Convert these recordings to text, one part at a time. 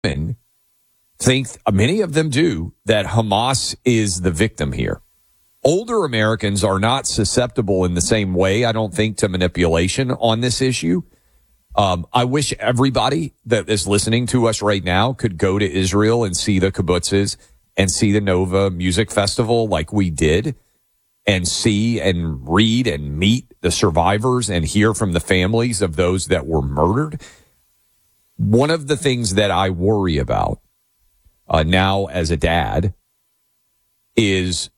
think, many of them do, that Hamas is the victim here. Older Americans are not susceptible in the same way, I don't think, to manipulation on this issue. I wish everybody that is listening to us right now could go to Israel and see the kibbutzes and see the Nova Music Festival like we did, and see and read and meet the survivors and hear from the families of those that were murdered. One of the things that I worry about now as a dad is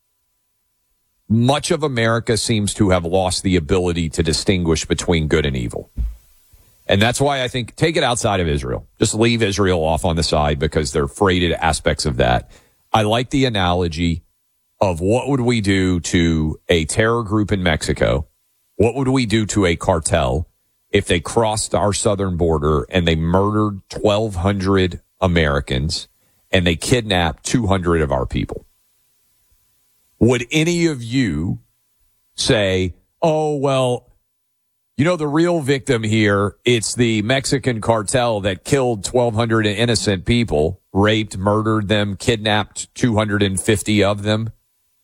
much of America seems to have lost the ability to distinguish between good and evil. And that's why I think take it outside of Israel. Just leave Israel off on the side because they're freighted aspects of that. I like the analogy of what would we do to a terror group in Mexico? What would we do to a cartel if they crossed our southern border and they murdered 1,200 Americans and they kidnapped 200 of our people? Would any of you say, oh, well, you know, the real victim here, it's the Mexican cartel that killed 1,200 innocent people, raped, murdered them, kidnapped 250 of them?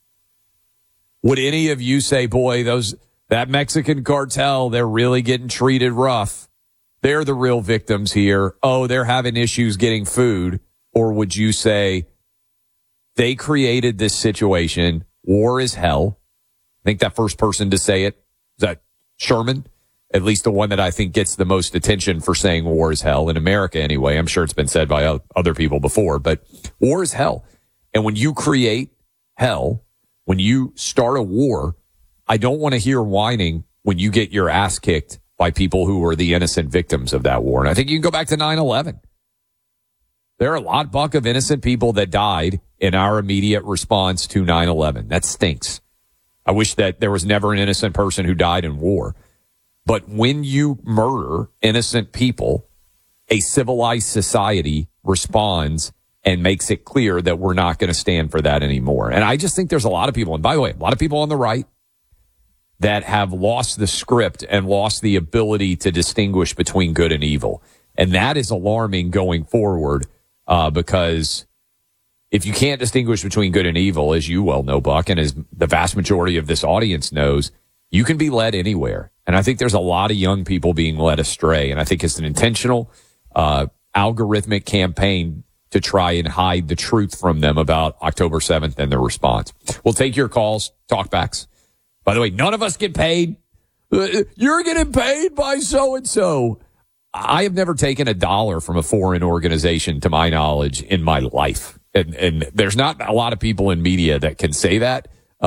Would any of you say, boy, that Mexican cartel, they're really getting treated rough. They're the real victims here. Oh, they're having issues getting food. Or would you say they created this situation? War is hell. I think that first person to say it, is that Sherman? At least the one that I think gets the most attention for saying war is hell in America anyway. I'm sure it's been said by other people before, but war is hell. And when you create hell, when you start a war, I don't want to hear whining when you get your ass kicked by people who were the innocent victims of that war. And I think you can go back to 9/11. There are a lot, Buck, of innocent people that died in our immediate response to 9/11. That stinks. I wish that there was never an innocent person who died in war. But when you murder innocent people, a civilized society responds and makes it clear that we're not going to stand for that anymore. And I just think there's a lot of people, and by the way, a lot of people on the right that have lost the script and lost the ability to distinguish between good and evil. And that is alarming going forward because if you can't distinguish between good and evil, as you well know, Buck, and as the vast majority of this audience knows, you can be led anywhere. And I think there's a lot of young people being led astray. And I think it's an intentional, algorithmic campaign to try and hide the truth from them about October 7th and their response. We'll take your calls, talkbacks. By the way, none of us get paid. You're getting paid by so-and-so. I have never taken $1 from a foreign organization, to my knowledge, in my life. And there's not a lot of people in media that can say that.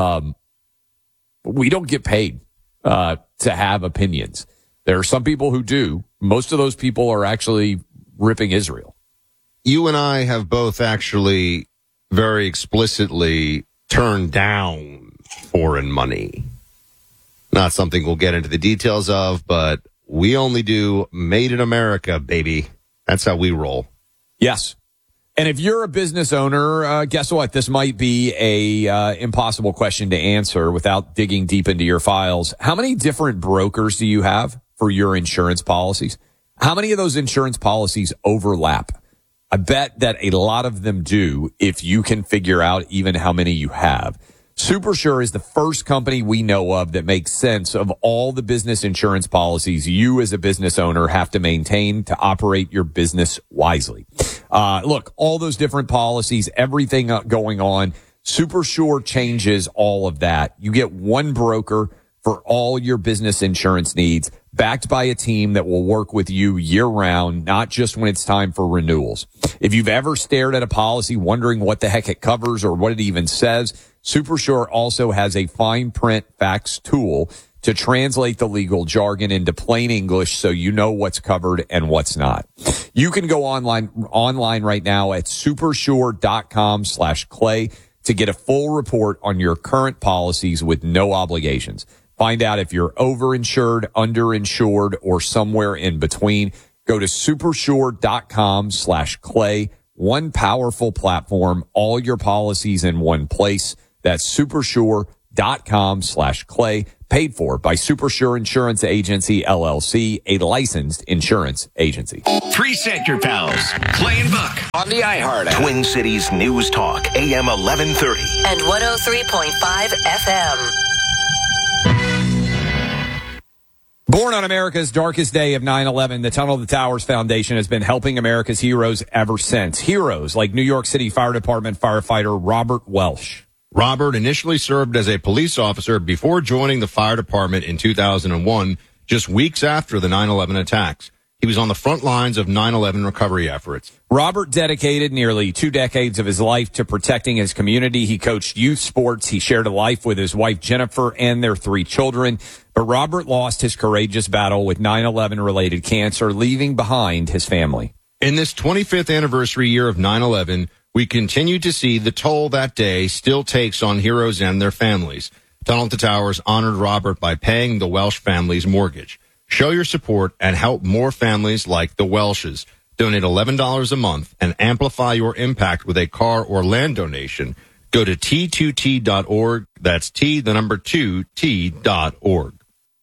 We don't get paid to have opinions. There are some people who do. Most of those people are actually ripping Israel. You and I have both actually very explicitly turned down foreign money. Not something we'll get into the details of, but we only do Made in America, baby. That's how we roll. Yes. And if you're a business owner, guess what? This might be a impossible question to answer without digging deep into your files. How many different brokers do you have for your insurance policies? How many of those insurance policies overlap? I bet that a lot of them do if you can figure out even how many you have. SuperSure is the first company we know of that makes sense of all the business insurance policies you as a business owner have to maintain to operate your business wisely. Look, all those different policies, everything going on, SuperSure changes all of that. You get one broker for all your business insurance needs, backed by a team that will work with you year-round, not just when it's time for renewals. If you've ever stared at a policy wondering what the heck it covers or what it even says, SuperSure also has a fine print facts tool to translate the legal jargon into plain English so you know what's covered and what's not. You can go online right now at supersure.com/Clay to get a full report on your current policies with no obligations. Find out if you're overinsured, underinsured, or somewhere in between. Go to supersure.com/Clay. One powerful platform, all your policies in one place. That's supersure.com/Clay. Progressive.com/Clay. Paid for by Supersure Insurance Agency, LLC, a licensed insurance agency. Preset your pals. Clay and Buck on the iHeart app. Twin Cities News Talk, AM 1130. And 103.5 FM. Born on America's darkest day of 9/11, the Tunnel to Towers Foundation has been helping America's heroes ever since. Heroes like New York City Fire Department firefighter Robert Welsh. Robert initially served as a police officer before joining the fire department in 2001, just weeks after the 9/11 attacks. He was on the front lines of 9/11 recovery efforts. Robert dedicated nearly 2 decades of his life to protecting his community. He coached youth sports. He shared a life with his wife, Jennifer, and their 3 children. But Robert lost his courageous battle with 9/11-related cancer, leaving behind his family. In this 25th anniversary year of 9/11, we continue to see the toll that day still takes on heroes and their families. Tunnel to Towers honored Robert by paying the Welsh family's mortgage. Show your support and help more families like the Welshes. Donate $11 a month and amplify your impact with a car or land donation. Go to T2T.org. That's T2T.org.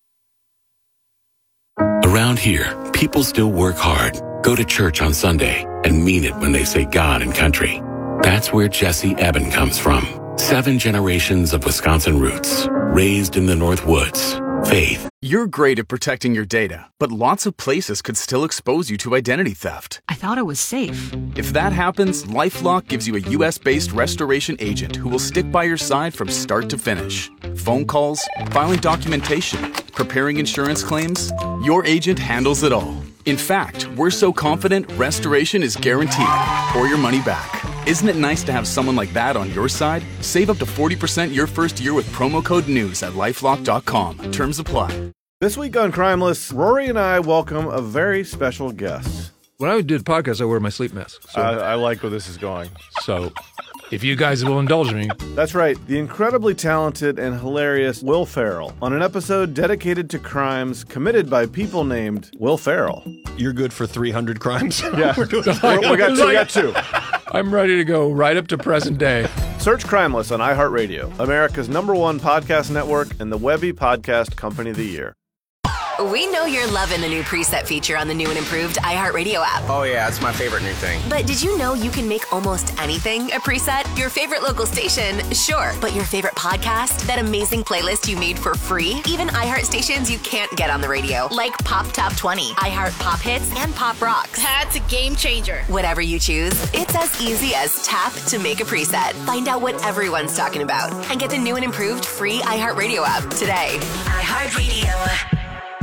Around here, people still work hard, go to church on Sunday, and mean it when they say God and country. That's where Jesse Eben comes from. 7 generations of Wisconsin roots, raised in the North Woods. Faith. You're great at protecting your data, but lots of places could still expose you to identity theft. I thought it was safe. If that happens, LifeLock gives you a U.S.-based restoration agent who will stick by your side from start to finish. Phone calls, filing documentation, preparing insurance claims, your agent handles it all. In fact, we're so confident restoration is guaranteed or your money back. Isn't it nice to have someone like that on your side? Save up to 40% your first year with promo code NEWS at LifeLock.com. Terms apply. This week on Crimeless, Rory and I welcome a very special guest. When I do the podcast, I wear my sleep mask. So, I like where this is going. So, if you guys will indulge me. That's right, the incredibly talented and hilarious Will Ferrell on an episode dedicated to crimes committed by people named Will Ferrell. You're good for 300 crimes? Yeah, we got 2. I'm ready to go right up to present day. Search Crimeless on iHeartRadio, America's #1 podcast network and the Webby Podcast Company of the Year. We know you're loving the new preset feature on the new and improved iHeartRadio app. Oh, yeah, it's my favorite new thing. But did you know you can make almost anything a preset? Your favorite local station, sure. But your favorite podcast? That amazing playlist you made for free? Even iHeart stations you can't get on the radio, like Pop Top 20, iHeart Pop Hits, and Pop Rocks. That's a game changer. Whatever you choose, it's as easy as tap to make a preset. Find out what everyone's talking about and get the new and improved free iHeartRadio app today. iHeartRadio.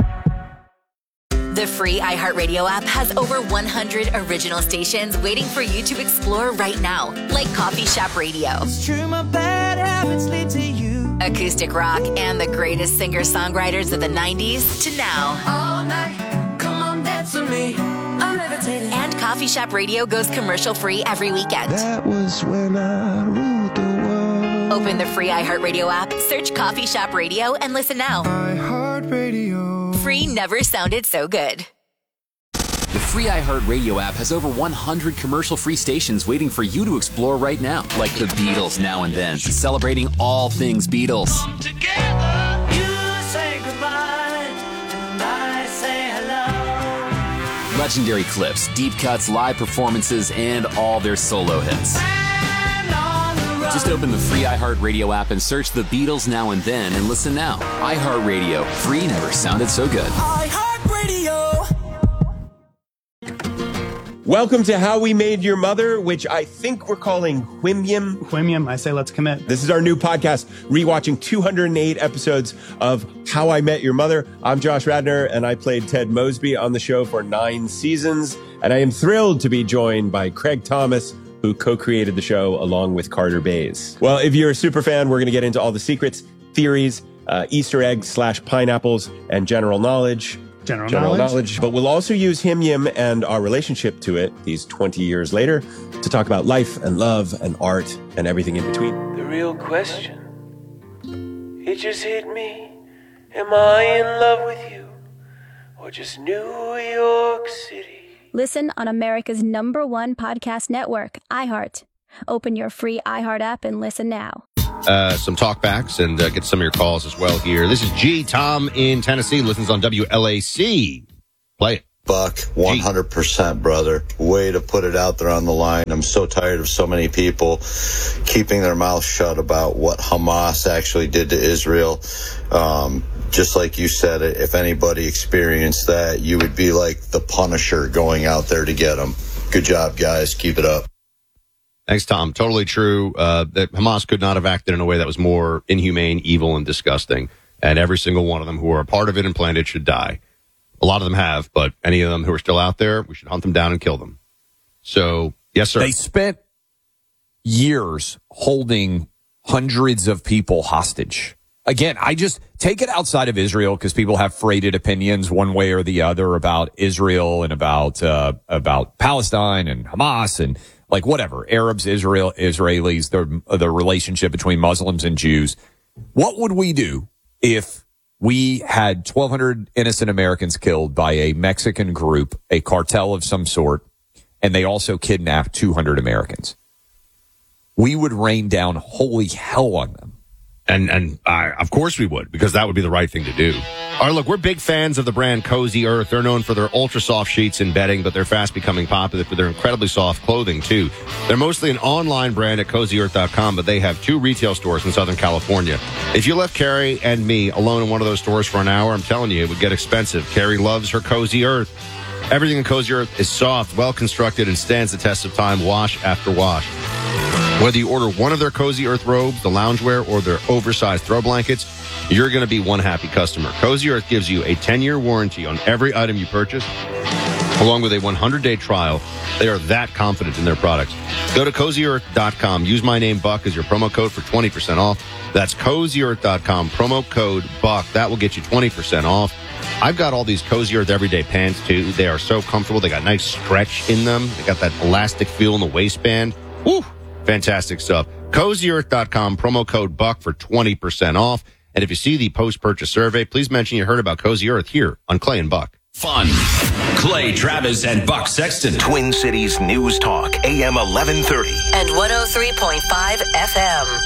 The free iHeartRadio app has over 100 original stations waiting for you to explore right now, like Coffee Shop Radio, It's true, my bad habits lead to you. Acoustic rock, and the greatest singer-songwriters of the 90s to now. All night, come on, dance with me. I'm levitating. And Coffee Shop Radio goes commercial-free every weekend. That was when I ruled the world. Open the free iHeartRadio app, search Coffee Shop Radio, and listen now. iHeartRadio. Free never sounded so good. The free iHeartRadio app has over 100 commercial-free stations waiting for you to explore right now, like the Beatles Now and Then, celebrating all things Beatles. Together, you say goodbye, and I say hello. Legendary clips, deep cuts, live performances, and all their solo hits. Just open the free iHeartRadio app and search the Beatles Now and Then and listen now. iHeartRadio. Free never sounded so good. iHeartRadio. Welcome to How We Made Your Mother, which I think we're calling Whimyam. Whimyam, I say let's commit. This is our new podcast, rewatching 208 episodes of How I Met Your Mother. I'm Josh Radnor, and I played Ted Mosby on the show for 9 seasons. And I am thrilled to be joined by Craig Thomas, who co-created the show along with Carter Bays. Well, if you're a super fan, we're going to get into all the secrets, theories, Easter eggs / pineapples, and general knowledge. General knowledge. But we'll also use Whimyam and our relationship to it, these 20 years later, to talk about life and love and art and everything in between. The real question, it just hit me. Am I in love with you or just New York City? Listen on America's #1 podcast network, iHeart. Open your free iHeart app and listen now. some talkbacks and get some of your calls as well here. This is G. Tom in Tennessee, listens on WLAC. Play it. Buck, 100%, brother. Way to put it out there on the line. I'm so tired of so many people keeping their mouth shut about what Hamas actually did to Israel. Just like you said, if anybody experienced that, you would be like the Punisher going out there to get them. Good job, guys. Keep it up. Thanks, Tom. Totally true. That Hamas could not have acted in a way that was more inhumane, evil, and disgusting. And every single one of them who are a part of it and planned it should die. A lot of them have, but any of them who are still out there, we should hunt them down and kill them. So, yes, sir. They spent years holding hundreds of people hostage. Again, I just take it outside of Israel because people have freighted opinions one way or the other about Israel and about Palestine and Hamas and like whatever, Arabs, Israelis, the relationship between Muslims and Jews. What would we do if we had 1,200 innocent Americans killed by a Mexican group, a cartel of some sort, and they also kidnapped 200 Americans? We would rain down holy hell on them. And of course we would, because that would be the right thing to do. All right, look, we're big fans of the brand Cozy Earth. They're known for their ultra soft sheets and bedding, but they're fast becoming popular for their incredibly soft clothing, too. They're mostly an online brand at CozyEarth.com, but they have 2 retail stores in Southern California. If you left Carrie and me alone in one of those stores for an hour, I'm telling you, it would get expensive. Carrie loves her Cozy Earth. Everything in Cozy Earth is soft, well-constructed, and stands the test of time, wash after wash. Whether you order one of their Cozy Earth robes, the loungewear, or their oversized throw blankets, you're going to be one happy customer. Cozy Earth gives you a 10-year warranty on every item you purchase, along with a 100-day trial. They are that confident in their products. Go to CozyEarth.com. Use my name, Buck, as your promo code for 20% off. That's CozyEarth.com, promo code BUCK. That will get you 20% off. I've got all these Cozy Earth everyday pants, too. They are so comfortable. They got nice stretch in them. They got that elastic feel in the waistband. Woo! Fantastic stuff. CozyEarth.com, promo code BUCK for 20% off. And if you see the post-purchase survey, please mention you heard about Cozy Earth here on Clay and Buck. Fun. Clay Travis and Buck Sexton. Twin Cities News Talk, AM 1130. And 103.5 FM.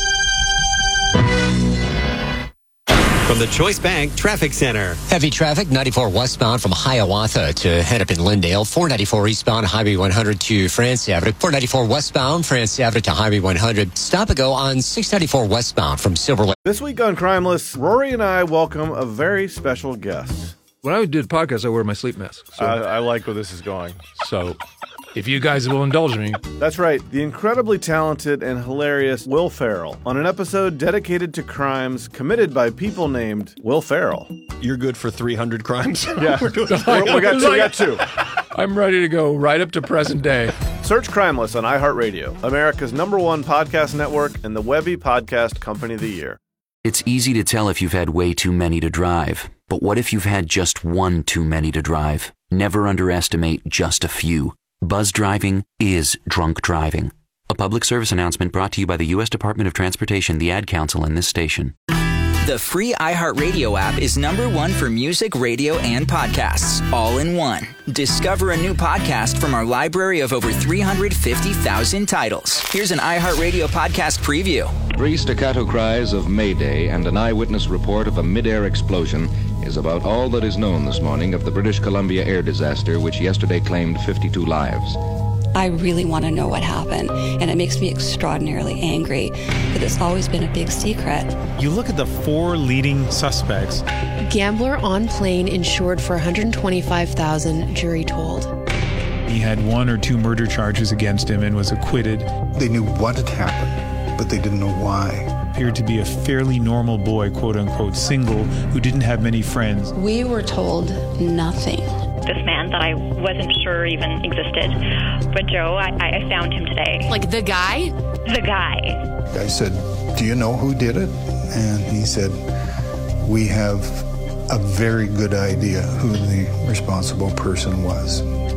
From the Choice Bank Traffic Center. Heavy traffic, 94 westbound from Hiawatha to head up in Lindale. 494 eastbound, Highway 100 to France Avenue. 494 westbound, France Avenue to Highway 100. Stop and go on 694 westbound from Silver Lake. This week on Crimeless, Rory and I welcome a very special guest. When I did podcasts, I wear my sleep mask. So. I like where this is going. So, if you guys will indulge me. That's right. The incredibly talented and hilarious Will Ferrell on an episode dedicated to crimes committed by people named Will Ferrell. You're good for 300 crimes? Yeah. we got 2. I'm ready to go right up to present day. Search Crimeless on iHeartRadio, America's #1 podcast network and the Webby Podcast Company of the Year. It's easy to tell if you've had way too many to drive. But what if you've had just one too many to drive? Never underestimate just a few. Buzz driving is drunk driving. A public service announcement brought to you by the U.S. Department of Transportation, the Ad Council, and this station. The free iHeartRadio app is #1 for music, radio, and podcasts, all in one. Discover a new podcast from our library of over 350,000 titles. Here's an iHeartRadio podcast preview. 3 staccato cries of Mayday and an eyewitness report of a mid-air explosion is about all that is known this morning of the British Columbia air disaster, which yesterday claimed 52 lives. I really want to know what happened, and it makes me extraordinarily angry that it's always been a big secret. You look at the 4 leading suspects. Gambler on plane insured for $125,000, jury told. He had 1 or 2 murder charges against him and was acquitted. They knew what had happened, but they didn't know why. Appeared to be a fairly normal boy, quote-unquote, single, who didn't have many friends. We were told nothing. This man that I wasn't sure even existed. But Joe, I found him today. Like the guy? The guy. I said, "Do you know who did it?" And he said, "We have a very good idea who the responsible person was."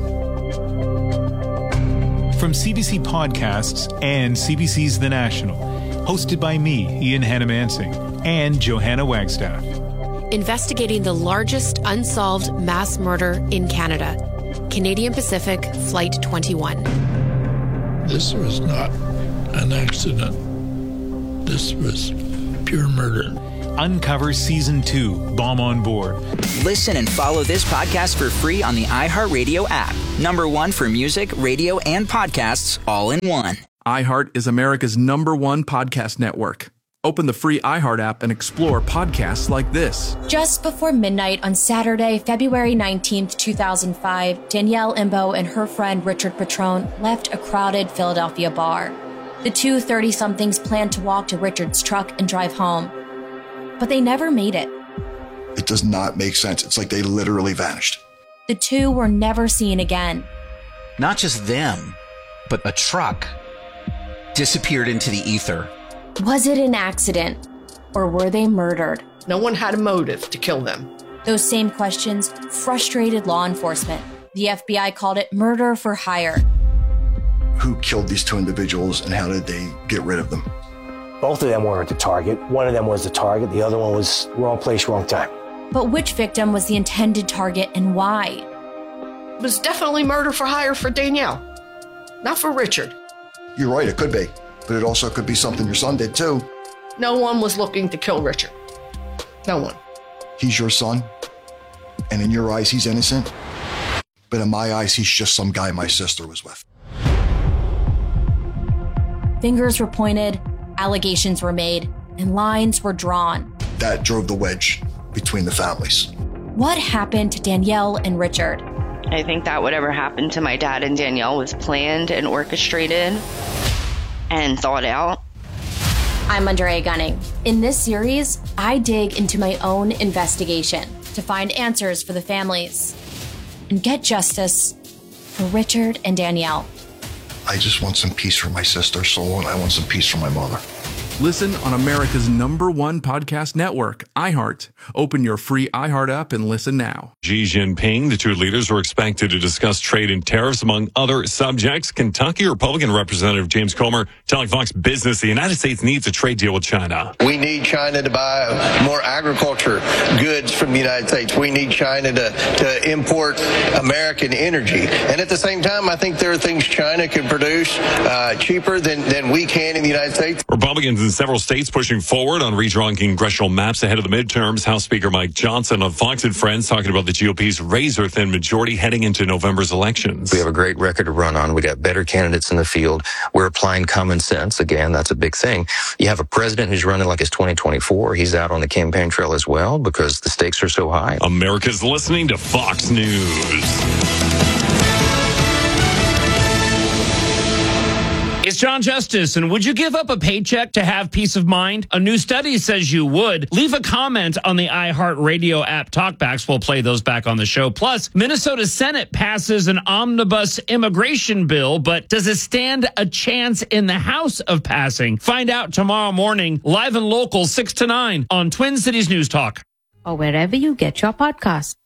From CBC Podcasts and CBC's The National, hosted by me, Ian Hannamansing, and Johanna Wagstaff. Investigating the largest unsolved mass murder in Canada. Canadian Pacific Flight 21. This was not an accident. This was pure murder. Uncover Season 2, Bomb on Board. Listen and follow this podcast for free on the iHeartRadio app. #1 for music, radio, and podcasts all in one. iHeart is America's #1 podcast network. Open the free iHeart app and explore podcasts like this. Just before midnight on Saturday, February 19th, 2005, Danielle Imbo and her friend Richard Petrone left a crowded Philadelphia bar. The two 30-somethings planned to walk to Richard's truck and drive home. But they never made it. It does not make sense. It's like they literally vanished. The two were never seen again. Not just them, but a truck disappeared into the ether. Was it an accident, or were they murdered? No one had a motive to kill them. Those same questions frustrated law enforcement. The FBI called it murder for hire. Who killed these two individuals and how did they get rid of them? Both of them weren't the target. One of them was the target. The other one was wrong place, wrong time. But which victim was the intended target and why? It was definitely murder for hire for Danielle, not for Richard. You're right, it could be. But it also could be something your son did too. No one was looking to kill Richard. No one. He's your son, and in your eyes, he's innocent. But in my eyes, he's just some guy my sister was with. Fingers were pointed, allegations were made, and lines were drawn. That drove the wedge between the families. What happened to Danielle and Richard? I think that whatever happened to my dad and Danielle was planned and orchestrated and thought out. I'm Andrea Gunning. In this series, I dig into my own investigation to find answers for the families and get justice for Richard and Danielle. I just want some peace for my sister's soul, and I want some peace for my mother. Listen on America's #1 podcast network, iHeart. Open your free iHeart app and listen now. Xi Jinping, the two leaders were expected to discuss trade and tariffs, among other subjects. Kentucky Republican Representative James Comer telling Fox Business the United States needs a trade deal with China. We need China to buy more agriculture goods from the United States. We need China to import American energy. And at the same time, I think there are things China can produce cheaper than we can in the United States. Republicans in several states pushing forward on redrawing congressional maps ahead of the midterms. House Speaker Mike Johnson on Fox and Friends talking about the GOP's razor-thin majority heading into November's elections. We have a great record to run on. We got better candidates in the field. We're applying common sense. Again, that's a big thing. You have a president who's running like it's 2024. He's out on the campaign trail as well because the stakes are so high. America's listening to Fox News. It's John Justice, and would you give up a paycheck to have peace of mind? A new study says you would. Leave a comment on the iHeartRadio app talkbacks. We'll play those back on the show. Plus, Minnesota Senate passes an omnibus immigration bill, but does it stand a chance in the House of passing? Find out tomorrow morning, live and local, 6 to 9 on Twin Cities News Talk. Or wherever you get your podcasts.